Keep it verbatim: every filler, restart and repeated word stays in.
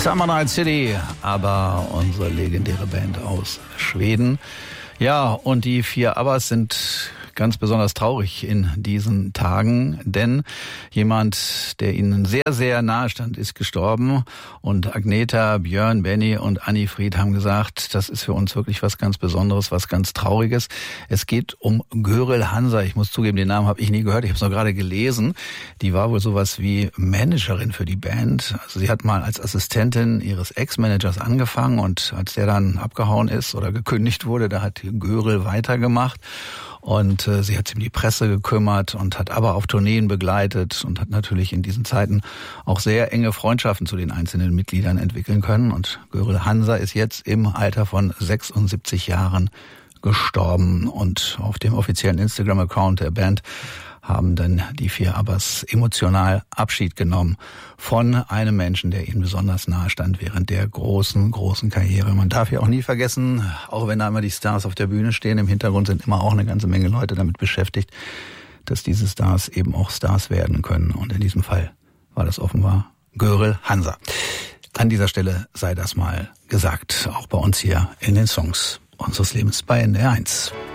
Summer Night City, aber unsere legendäre Band aus Schweden. Ja, und die vier Abbas sind ganz besonders traurig in diesen Tagen, denn jemand, der ihnen sehr, sehr nahe stand, ist gestorben. Und Agneta, Björn, Benny und Anni Fried haben gesagt, das ist für uns wirklich was ganz Besonderes, was ganz Trauriges. Es geht um Görel Hansa. Ich muss zugeben, den Namen habe ich nie gehört, ich habe es noch gerade gelesen. Die war wohl sowas wie Managerin für die Band. Also sie hat mal als Assistentin ihres Ex-Managers angefangen und als der dann abgehauen ist oder gekündigt wurde, da hat Görel weitergemacht. Und äh, sie hat sich um die Presse gekümmert und hat aber auf Tourneen begleitet und hat natürlich in diesen Zeiten auch sehr enge Freundschaften zu den einzelnen Mitgliedern entwickeln können. Und Görel Hansa ist jetzt im Alter von sechsundsiebzig Jahren gestorben. Und auf dem offiziellen Instagram-Account der Band haben dann die vier Abbas emotional Abschied genommen von einem Menschen, der ihnen besonders nahe stand während der großen, großen Karriere. Man darf ja auch nie vergessen, auch wenn da immer die Stars auf der Bühne stehen, im Hintergrund sind immer auch eine ganze Menge Leute damit beschäftigt, dass diese Stars eben auch Stars werden können. Und in diesem Fall war das offenbar Görel Hansa. An dieser Stelle sei das mal gesagt, auch bei uns hier in den Songs unseres Lebens bei N D R eins.